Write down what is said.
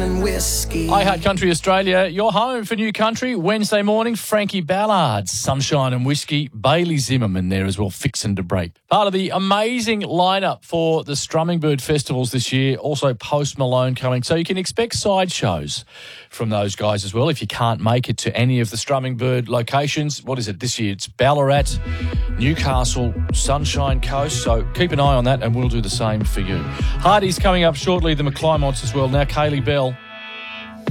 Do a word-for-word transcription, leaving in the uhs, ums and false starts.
and whiskey. Hi, Heart Country Australia. Your home for new country. Wednesday morning, Frankie Ballard, Sunshine and Whiskey, Bailey Zimmerman there as well, fixing to break. Part of the amazing lineup for the Strumming Bird Festivals this year. Also Post Malone coming. So you can expect side shows from those guys as well if you can't make it to any of the Strumming Bird locations. What is it this year? It's Ballarat, Newcastle, Sunshine Coast. So keep an eye on that and we'll do the same for you. Hardy's coming up shortly, the McClymonts as well. Now Kaylee Bell.